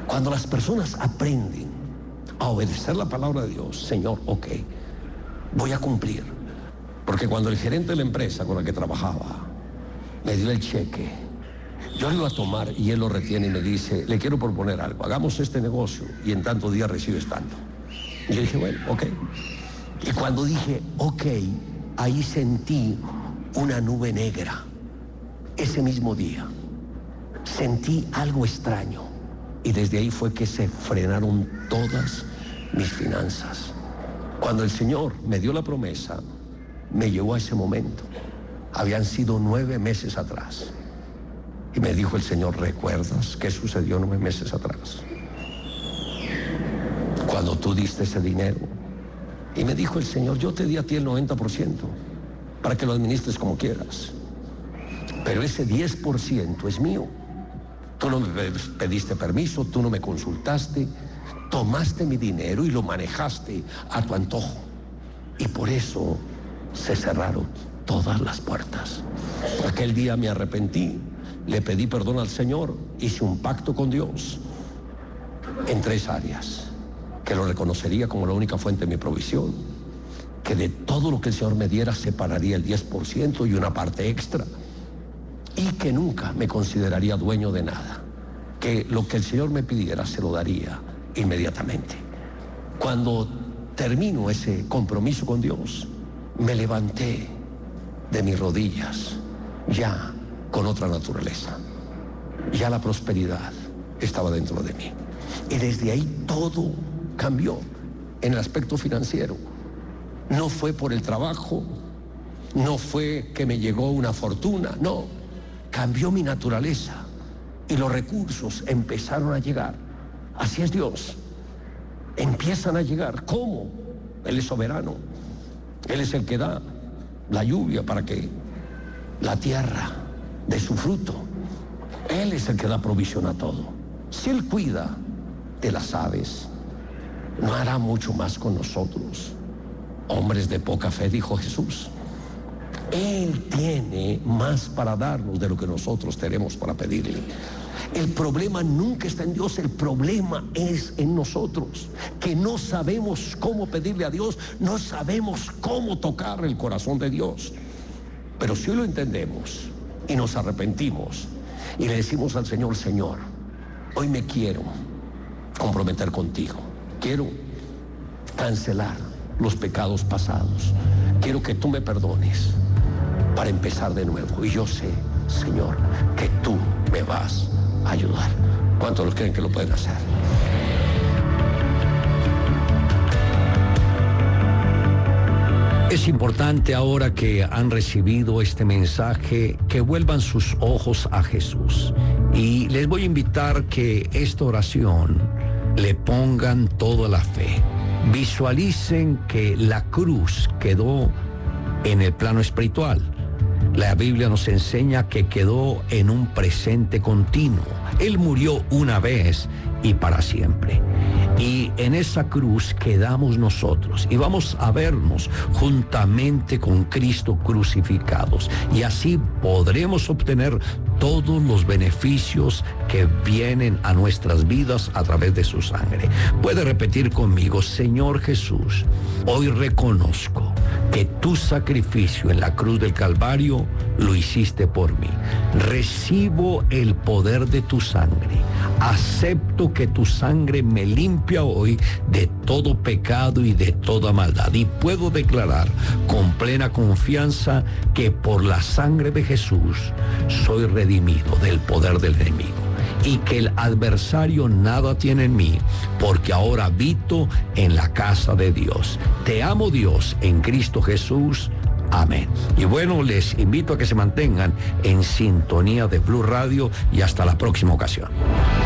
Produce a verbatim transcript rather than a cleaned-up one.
Cuando las personas aprenden a obedecer la palabra de Dios, Señor, ok, voy a cumplir. Porque cuando el gerente de la empresa con la que trabajaba me dio el cheque, yo lo iba a tomar y él lo retiene y me dice, le quiero proponer algo, hagamos este negocio y en tantos días recibes tanto. Y yo dije, bueno, ok. Y cuando dije, ok, ahí sentí una nube negra. Ese mismo día sentí algo extraño y desde ahí fue que se frenaron todas mis finanzas. Cuando el Señor me dio la promesa, me llevó a ese momento. Habían sido nueve meses atrás. Y me dijo el Señor, ¿recuerdas qué sucedió nueve meses atrás? Cuando tú diste ese dinero. Y me dijo el Señor, yo te di a ti el noventa por ciento para que lo administres como quieras. Pero ese diez por ciento es mío. Tú no me pediste permiso, tú no me consultaste, tomaste mi dinero y lo manejaste a tu antojo. Y por eso se cerraron todas las puertas. Aquel día me arrepentí, le pedí perdón al Señor, hice un pacto con Dios en tres áreas, que lo reconocería como la única fuente de mi provisión, que de todo lo que el Señor me diera separaría el diez por ciento y una parte extra, y que nunca me consideraría dueño de nada, que lo que el Señor me pidiera se lo daría inmediatamente. Cuando termino ese compromiso con Dios, me levanté de mis rodillas ya con otra naturaleza. Ya la prosperidad estaba dentro de mí. Y desde ahí todo cambió en el aspecto financiero. No fue por el trabajo, no fue que me llegó una fortuna, no. Cambió mi naturaleza y los recursos empezaron a llegar. Así es Dios. Empiezan a llegar. ¿Cómo? Él es soberano. Él es el que da la lluvia para que la tierra dé su fruto. Él es el que da provisión a todo. Si Él cuida de las aves, ¿no hará mucho más con nosotros, hombres de poca fe? Dijo Jesús. Él tiene más para darnos de lo que nosotros tenemos para pedirle. El problema nunca está en Dios, el problema es en nosotros, que no sabemos cómo pedirle a Dios, no sabemos cómo tocar el corazón de Dios. Pero si hoy lo entendemos y nos arrepentimos y le decimos al Señor, Señor, hoy me quiero comprometer contigo, quiero cancelar los pecados pasados, quiero que tú me perdones para empezar de nuevo. Y yo sé, Señor, que tú me vas a ayudar. ¿Cuántos los creen que lo pueden hacer? Es importante ahora que han recibido este mensaje que vuelvan sus ojos a Jesús. Y les voy a invitar que esta oración le pongan toda la fe. Visualicen que la cruz quedó en el plano espiritual. La Biblia nos enseña que quedó en un presente continuo. Él murió una vez y para siempre. Y en esa cruz quedamos nosotros y vamos a vernos juntamente con Cristo crucificados. Y así podremos obtener todos los beneficios que vienen a nuestras vidas a través de su sangre. Puede repetir conmigo: Señor Jesús, hoy reconozco que tu sacrificio en la cruz del Calvario lo hiciste por mí. Recibo el poder de tu sangre. Acepto que tu sangre me limpia hoy de todo pecado y de toda maldad. Y puedo declarar con plena confianza que por la sangre de Jesús soy redimido del poder del enemigo. Y que el adversario nada tiene en mí, porque ahora habito en la casa de Dios. Te amo, Dios, en Cristo Jesús. Amén. Y bueno, les invito a que se mantengan en sintonía de Blue Radio y hasta la próxima ocasión.